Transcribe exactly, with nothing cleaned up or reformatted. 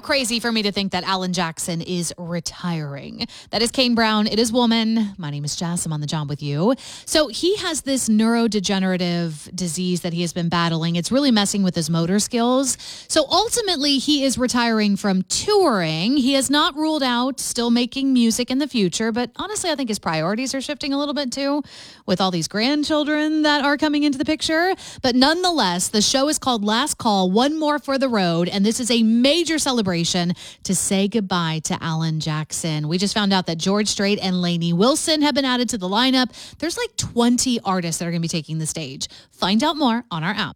crazy for me to think that Alan Jackson is retiring. That is Kane Brown. It is Woman. My name is Jess. I'm on the job with you. So he has this neurodegenerative disease that he has been battling. It's really messing with his motor skills. So ultimately, he is retiring from touring. He has not ruled out still making music in the future, but honestly, I think his priorities are shifting a little bit too with all these grandchildren that are coming into the picture. But nonetheless, the show is called Last Call, One More for the Road, and this is a major celebration to say goodbye to Alan Jackson. We just found out that George Strait and Lainey Wilson have been added to the lineup. There's like twenty artists that are going to be taking the stage. Find out more on our app.